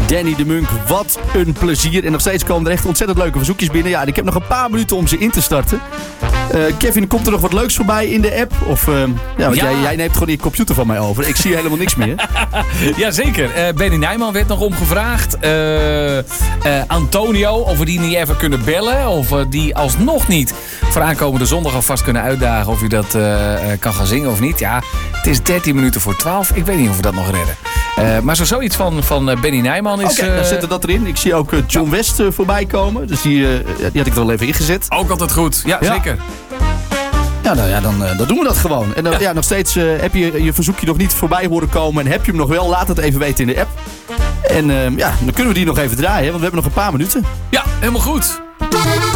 Danny de Munk, wat een plezier. En nog steeds komen er echt ontzettend leuke verzoekjes binnen. Ja, en ik heb nog een paar minuten om ze in te starten. Kevin, komt er nog wat leuks voorbij in de app? Of, want jij neemt gewoon je computer van mij over. Ik zie helemaal niks meer. Jazeker. Benny Nijman werd nog omgevraagd. Antonio, of we die niet even kunnen bellen. Of die alsnog niet voor aankomende zondag alvast kunnen uitdagen. Of hij dat kan gaan zingen of niet. Ja, het is 13 minuten voor 12. Ik weet niet of we dat nog redden. Maar zoiets van Benny Nijman is... Oké, dan zetten we dat erin. Ik zie ook John West voorbij komen. Dus die had ik er al even ingezet. Ook altijd goed. Ja, zeker. Ja, nou ja, dan doen we dat gewoon. En nog steeds heb je je verzoekje nog niet voorbij horen komen. En heb je hem nog wel, laat het even weten in de app. En dan kunnen we die nog even draaien, want we hebben nog een paar minuten. Ja, helemaal goed.